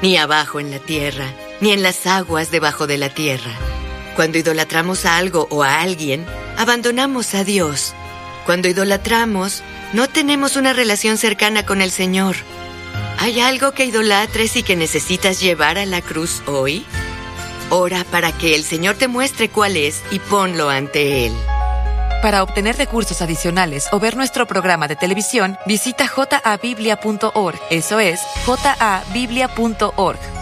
ni abajo en la tierra, ni en las aguas debajo de la tierra. Cuando idolatramos a algo o a alguien, abandonamos a Dios. Cuando idolatramos, no tenemos una relación cercana con el Señor. ¿Hay algo que idolatres y que necesitas llevar a la cruz hoy? Ora para que el Señor te muestre cuál es y ponlo ante Él. Para obtener recursos adicionales o ver nuestro programa de televisión, visita jabiblia.org. Eso es, jabiblia.org.